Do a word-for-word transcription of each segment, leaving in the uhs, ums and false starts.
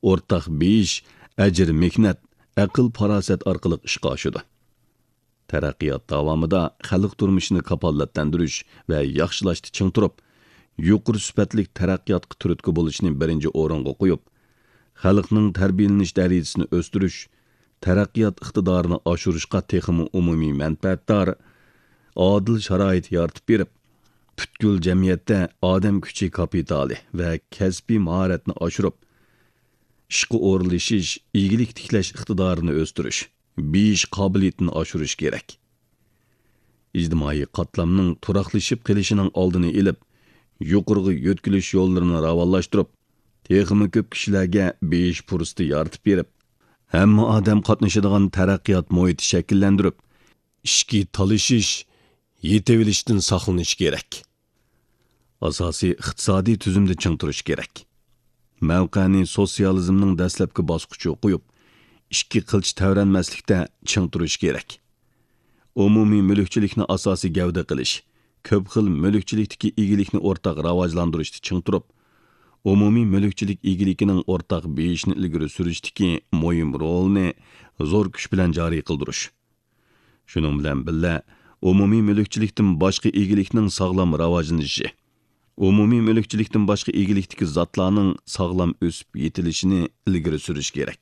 o'rtaq beyish, ajr mehnat, aql farosat orqali ishga oshadi. Taraqqiyot davomida xalq turmushini kafollatlantirish va yaxshilashni ching turib, yuqori sifatli taraqqiyotga turtki bo'lishni birinchi o'ringa qo'yib, xalqning tarbiyalanish darajasini o'stirish, taraqqiyot iqtidorini oshirishga texmi umumiy manfaatdor, adil sharoit yaratib berib, butkul jamiyatda odam kuchi kapitali va kasbiy mahoratni oshirib, ishga o'rlashish, igilik tiklash iqtidorini o'stirish, beyish qobiliyatini oshirish kerak. Ijtimoiy qatlamning turaqlashib kelishining oldini olib, yuqorgi yo'tkilish yo'llarini ravonlashtirib, texmi ko'p kishilarga beyish fursati yaratib berib, hamma odam qatnashadigan taraqqiyot muhiti shakllantirib, ishki talashish, yetavilishdan saqlanish kerak. Asosiy iqtisodiy tuzumda ching turish kerak. Mavqani sotsializmning dastlabki bosqichiga qo'yib, ishki qilch tavranmaslikda ching turish kerak. Umumiy mulkchilikni asosiy gavda qilish, ko'p xil mulkchilikdagi egilikni o'rtaq rivojlantirishda ching turib, umumiy mulkchilik egilikining o'rtaq beyishni ilgari surishdagi muhim rolni zo'r kuch bilan joriy qildirish. Shuning bilan birga, umumiy mulkchilikdan boshqa egilikning sog'lom rivojlanishi, umumiy mulkchilikdan boshqa egilikdagi zotlarning sog'lom o'sib yetilishini ilgari surish kerak.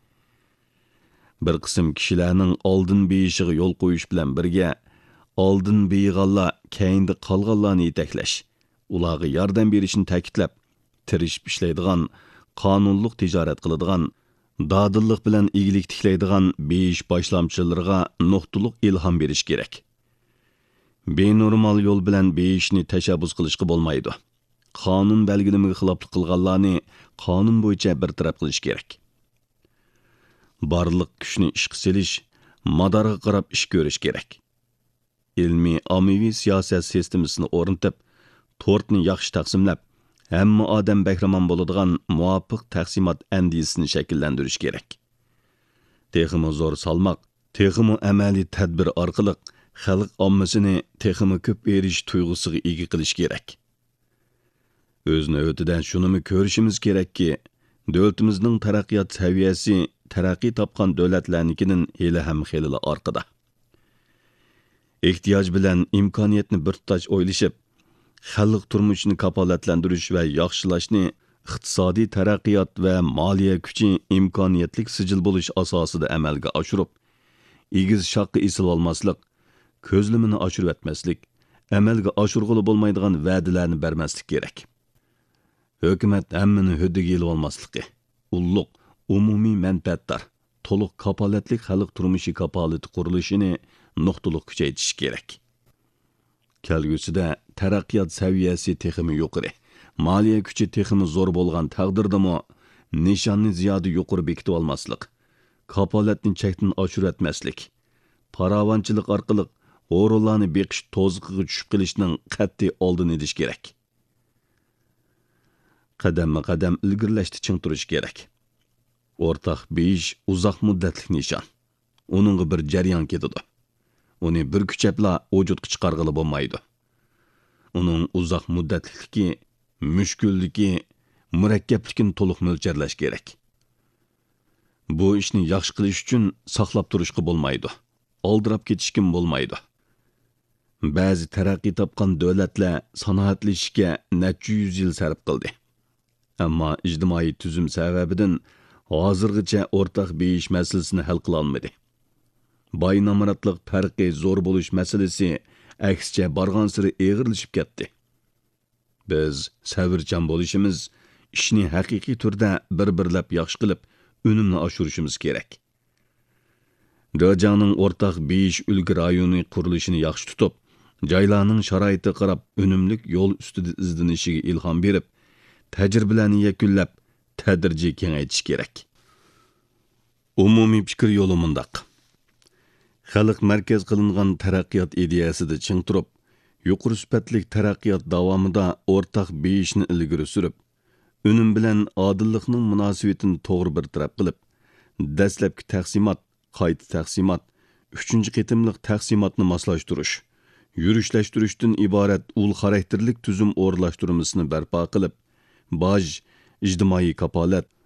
Bir qism kishilarning oldin beyishiga yo'l qo'yish bilan birga, oldin beyig'anlar keyinda qolganlarni yetaklash, ularga yordam berishni ta'kidlab, tirishib ishlaydigan, qonunliq tijorat qiladigan, dadillik bilan egilik tiklaydigan beyish boshlamchilarga nuqtaliq ilhom berish kerak. Benormal yo'l bilan beyishni tashabbus qilishga bo'lmaydi. Qonun belgilamiga xiloflik qilganlarni qonun bo'yicha bartaraf qilish kerak. Barliq kuchni ishga selish, madorga qarab ish ko'rish kerak. Ilmiy ommaviy siyosat sistemasini o'rnatib, tortni yaxshi taqsimlab, hamma odam bahramon bo'ladigan muvofiq taqsimot andisini shakllantirish kerak. Texmi zo'r salmoq, texmi amaliy tadbir orqali xalq ommasini texmi ko'p erish tuyg'usiga ega qilish kerak. O'z navbatidan shuni ko'rishimiz kerakki, davlatimizning taraqqiyot saviyasi taraqqiy topgan davlatlarnikining hali ham xeyli orqada. Ehtiyoj bilan imkoniyatni bir tutaj o'ylashib, xalq turmushini kafolatlantirish va yaxshilashni iqtisodiy taraqqiyot va moliya kuchi imkoniyatlik sijil bo'lish asosida amalga oshirib, egiz shoqqa esil olmaslik, ko'zlimini oshirib etmaslik, amalga oshirg'ili bo'lmaydigan va'dalarni bermaslik kerak. Hukumat hammani huddiga elib olmasligi, ulluq, umumiy manfaatdor, to'liq kapolatlik xalq turmushi kapolati qurilishini nuqtaliq kuchaytirish kerak. Kelgusida taraqqiyot saviyasi texmi yuqori, moliya kuchi texmi zo'r bo'lgan taqdirdami nishonni ziyoda yuqori bekitib olmaslik, kapolatni chekdan oshirib etmaslik, paravonchilik orqali o'rinlarni beqish to'ziqiga tushib qilishning qat'iy oldini olish kerak. Qadamma-qadam ilgirlashni ching turish kerak. O'rtaq beyish uzoq muddatli nishon. Uningga bir jarayon ketadi. Uni bir kuchapla vujudga chiqarg'ili bo'lmaydi. Uning uzoq muddatliligi, mushkulligi, murakkabligini to'liq mo'ljallash kerak. Bu ishni yaxshi qilish uchun saqlab turishga bo'lmaydi. Oldirab ketishga bo'lmaydi. Ba'zi taraqqiy topgan davlatlar sanoatlashishga necha yuz yil sarf qildi. Ammo ijtimoiy tuzum sababidan hozirgacha o'rtaq beyish masalasini hal qila olmadi. Boy namoratlik farqi zo'r bo'lish masalasi aksicha borgan sari eg'irlashib ketdi. Biz sabrchan bo'lishimiz, ishni haqiqiy turda bir-birlab yaxshi qilib, unumni oshirishimiz kerak. Rajaning o'rtaq beyish ulgi rayoni qurilishini yaxshi tutib, joylarning sharoiti qarab unumlik yo'l ustida izlanishiga ilhom berib, tajribalarni yakunlab, tadrijiy kengaytish kerak. Umumiy fikr yo'li mundaq. Xalq markaz qilingan taraqqiyot ideyasida ching turib, yuqori sifatli taraqqiyot davomida o'rtaq beyishni ilgari surib, unum bilan odillikning munosabatini to'g'ri bir taraf qilib, dastlabki taqsimot, qayta taqsimot, uchinchi qitimliq taqsimotni moslashtirish, yurishlashtirishdan iborat ul xarakterlik tuzum o'rlashtirmasini barpo qilib, boj, ijtimoiy kapolat,